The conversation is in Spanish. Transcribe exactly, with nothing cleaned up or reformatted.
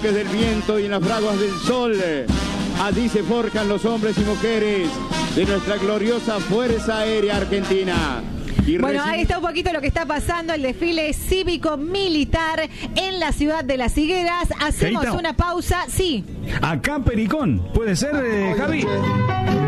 del viento y en las fraguas del sol. Allí se forjan los hombres y mujeres de nuestra gloriosa Fuerza Aérea Argentina. Y bueno, recibe... ahí está un poquito lo que está pasando, el desfile cívico-militar en la ciudad de Las Higueras. Hacemos Keita. una pausa, sí. Acá Pericón, ¿puede ser, eh, Javi?